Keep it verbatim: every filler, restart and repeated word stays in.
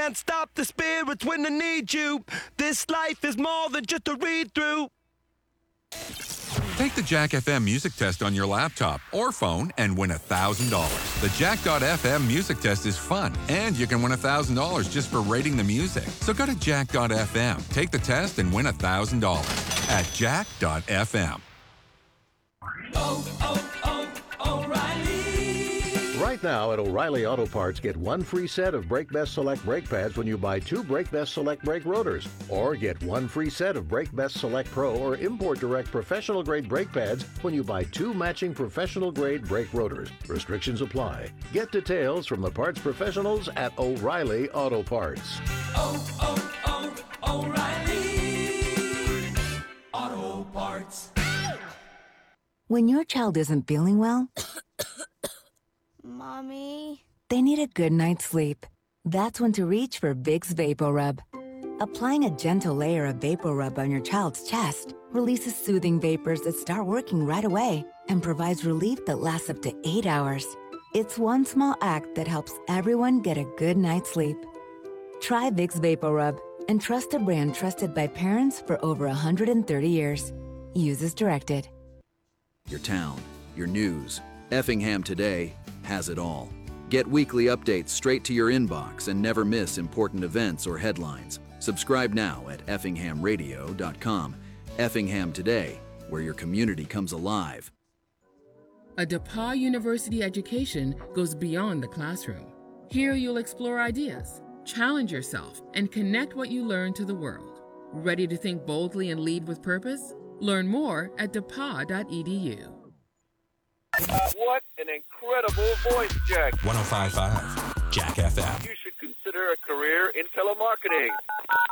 can't stop the spirits when they need you. This life is more than just a read-through. Take the Jack F M music test on your laptop or phone and win one thousand dollars. The Jack dot F M music test is fun, and you can win one thousand dollars just for rating the music. So go to Jack dot F M, take the test, and win one thousand dollars at Jack dot F M. Oh, oh, oh, O'Reilly. Right now at O'Reilly Auto Parts, get one free set of Brake Best Select brake pads when you buy two Brake Best Select brake rotors. Or get one free set of Brake Best Select Pro or Import Direct professional grade brake pads when you buy two matching professional grade brake rotors. Restrictions apply. Get details from the parts professionals at O'Reilly Auto Parts. Oh, oh, oh, O'Reilly Auto Parts. When your child isn't feeling well, Mommy? they need a good night's sleep. That's when to reach for Vicks VapoRub. Applying a gentle layer of VapoRub on your child's chest releases soothing vapors that start working right away and provides relief that lasts up to eight hours. It's one small act that helps everyone get a good night's sleep. Try Vicks VapoRub and trust a brand trusted by parents for over one hundred thirty years. Use as directed. Your town, your news. Effingham Today has it all. Get weekly updates straight to your inbox and never miss important events or headlines. Subscribe now at effingham radio dot com. Effingham Today, where your community comes alive. A DePauw University education goes beyond the classroom. Here you'll explore ideas, challenge yourself, and connect what you learn to the world. Ready to think boldly and lead with purpose? Learn more at D E P A U dot E D U. What an incredible voice, Jack. one oh five point five Jack F M. You should consider a career in telemarketing.